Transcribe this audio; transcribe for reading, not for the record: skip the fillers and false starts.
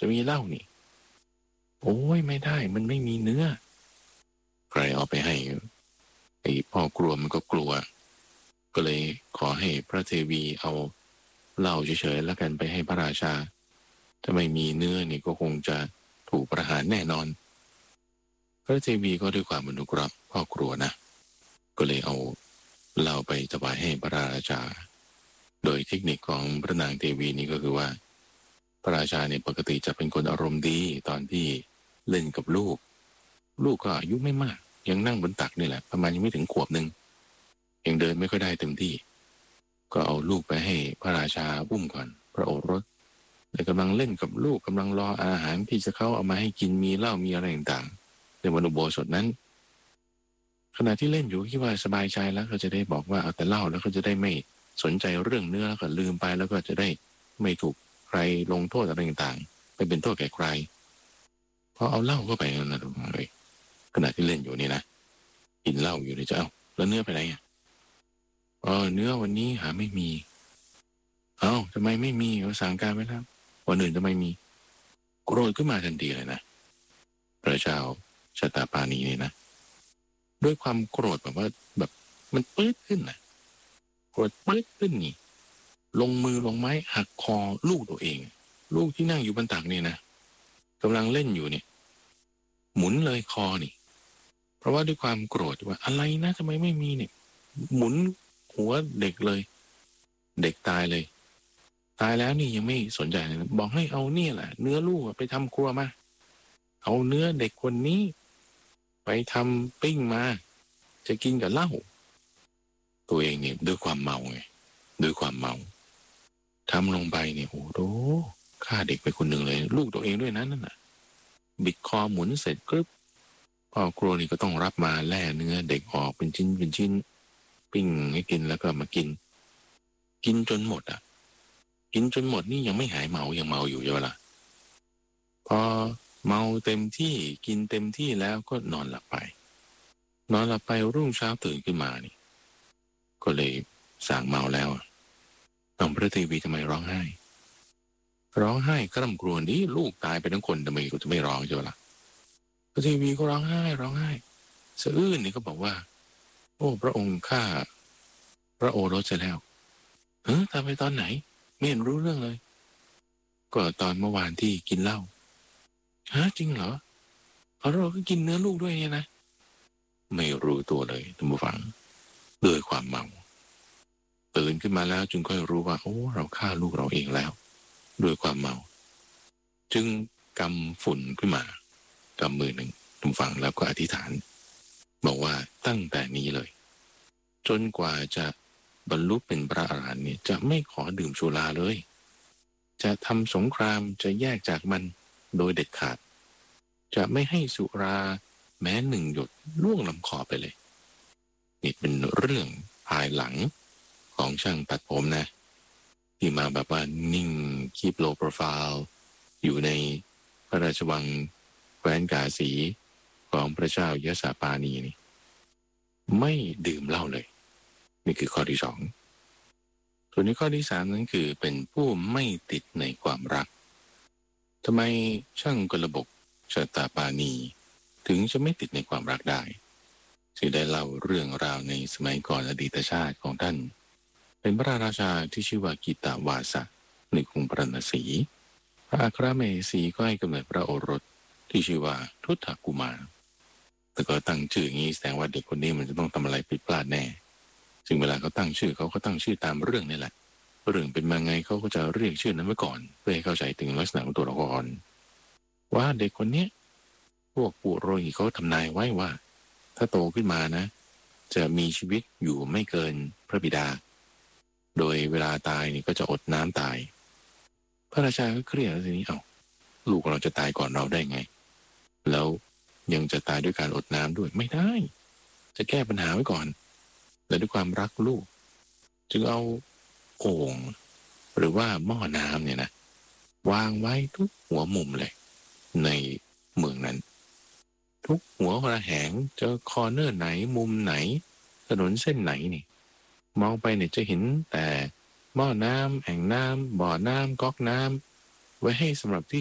จะมีเหล้านี่โอ้ยไม่ได้มันไม่มีเนื้อใครเอาไปให้ไอ้พ่อกลัวมันก็กลัวก็เลยขอให้พระเทวีเอาเหล้าเฉยๆแล้วกันไปให้พระราชาถ้าไม่มีเนื้อนี่ก็คงจะถูกประหารแน่นอนพระเทวีก็ด้วยความอนุเคราะห์พ่อกลัวนะก็เลยเอาเหล้าไปถวายให้พระราชาโดยเทคนิคของพระนางเทวีนี่ก็คือว่าพระราชาเนี่ยปกติจะเป็นคนอารมณ์ดีตอนที่เล่นกับลูกก็อายุไม่มากยังนั่งบนตักนี่แหละประมาณยังไม่ถึงขวบหนึ่งยังเดินไม่ค่อยได้เต็มที่ก็เอาลูกไปให้พระราชาอุ้มก่อนพระโอรสแต่กำลังเล่นกับลูกกำลังรออาหารที่จะเข้าเอามาให้กินมีเหล้ามีอะไรต่างๆในวันอุโบสถนั้นขณะที่เล่นอยู่คิดว่าสบายใจแล้วก็จะได้บอกว่าเอาแต่เหล้าแล้วก็จะได้ไม่สนใจเรื่องเนื้อแล้วก็ลืมไปแล้วก็จะได้ไม่ถูกใครลงโทษอะไรต่างๆไม่เป็นโทษแก่ใครพอเอาเหล้าเข้าไปนั่นนะทุกคนเลยขณะที่เล่นอยู่นี่นะกินเหล้าอยู่เลยจะเอาแล้วเนื้อไปไหนอ่ะเนื้อวันนี้หาไม่มีทำไมไม่มีเราสั่งการไว้แล้ววันอื่นทำไมมีโกรธขึ้นมาทันทีเลยนะพระเจ้าชะตาปานีนี่นะด้วยความโกรธแบบมันปื๊ดขึ้นนะโกรธปื๊ดขึ้นนี่ลงมือลงไม้หักคอลูกตัวเองลูกที่นั่งอยู่บนตักนี่นะกำลังเล่นอยู่เนี่ยหมุนเลยคอนี่เพราะว่าด้วยความโกรธว่าอะไรนะทำไมไม่มีเนี่ยหมุนหัวเด็กเลยเด็กตายเลยตายแล้วนี่ยังไม่สนใจเลยบอกให้เอาเนี่ยแหละเนื้อลูกไปทำครัวมาเอาเนื้อเด็กคนนี้ไปทำปิ้งมาจะกินกับเหล้าตัวเองเนี่ยด้วยความเมาไงด้วยความเมาทำลงไปเนี่ยโอ้โหฆ่าเด็กไปคนหนึ่งเลยลูกตัวเองด้วยนะนั่นน่ะบิดคอหมุนเสร็จกรึบพ่อครัวนี่ก็ต้องรับมาแล่เนื้อเด็กออกเป็นชิ้นเป็นชิ้นปิ้งให้กินแล้วก็มากินจนหมดอ่ะกินจนหมดนี่ยังไม่หายเมายังเมาอยู่ใช่ไหมล่ะพอเมาเต็มที่กินเต็มที่แล้วก็นอนหลับไปรุ่งเช้าตื่นขึ้นมานี่ก็เลยสั่งเมาแล้วน้องพระเทวีทำไมร้องไห้กร่ำกรวญนี่ลูกตายไปทั้งคนทำไมก็จะไม่ร้องใช่ไหมล่ะพระเทวีก็ร้องไห้สะอื้นนี่ก็บอกว่าโอ้พระองค์ข้าพระโอรสจะแล้วทำไปตอนไหนไม่เห็นรู้เรื่องเลยก็ตอนเมื่อวานที่กินเหล้าจริงเหรอเราก็กินเนื้อลูกด้วยเนี่ยนะไม่รู้ตัวเลยท่านผู้ฟังด้วยความเมาตื่นขึ้นมาแล้วจึงค่อยรู้ว่าโอ้เราฆ่าลูกเราเองแล้วด้วยความเมาจึงกำฝุ่นขึ้นมากำมือหนึ่งท่านผู้ฟังแล้วก็อธิษฐานบอกว่าตั้งแต่นี้เลยจนกว่าจะบรรลุเป็นพระอรหันต์เนี่ยจะไม่ขอดื่มสุราเลยจะทำสงครามจะแยกจากมันโดยเด็ดขาดจะไม่ให้สุราแม้หนึ่งหยดล่วงลำคอไปเลยนี่เป็นเรื่องภายหลังของช่างตัดผมนะที่มาแบบว่านิ่งคีปโลโปรไฟล์อยู่ในพระราชวังแคว้นกาสีของพระเจ้ายศปานีนี่ไม่ดื่มเหล้าเลยนี่คือข้อที่สองส่วนในข้อที่สามนั้นคือเป็นผู้ไม่ติดในความรักทำไมช่างกลบกชะตาปานีถึงจะไม่ติดในความรักได้ที่ได้เล่าเรื่องราวในสมัยก่อนอดีตชาติของท่านเป็นพระราชาที่ชื่อว่ากิตาวาสะในกรุงพราณสีพระอัครมเหสีก็ให้กำเนิดพระโอรสที่ชื่อว่าทุตถกุมารแต่ก็ตั้งชื่ออย่างนี้แสดงว่าเด็กคนนี้มันจะต้องทำอะไรผิดพลาดแน่ซึ่งเวลาเขาตั้งชื่อเขาก็ตั้งชื่อตามเรื่องนี่แหละเรื่องเป็นมาไงเขาก็จะเรียกชื่อนั้นไว้ก่อนเพื่อให้เข้าใจถึงลักษณะของตัวละครว่าเด็กคนนี้พวกปุโรหิตเขาทำนายไว้ว่าถ้าโตขึ้นมานะจะมีชีวิตอยู่ไม่เกินพระบิดาโดยเวลาตายนี่ก็จะอดน้ำตายพระราชาก็เครียดแล้วทีนี้ลูกเราจะตายก่อนเราได้ไงแล้วยังจะตายด้วยการอดน้ำด้วยไม่ได้จะแก้ปัญหาไว้ก่อนและด้วยความรักลูกจึงเอาโอ่งหรือว่าหม้อน้ำเนี่ยนะวางไว้ทุกหัวมุมเลยในเมืองนั้นทุกหัวระแหงจะคอร์เนอร์ไหนมุมไหนถนนเส้นไหนนี่มองไปเนี่ยจะเห็นแต่หม้อน้ำแอ่งน้ำบ่อน้ำก๊อกน้ำไว้ให้สำหรับที่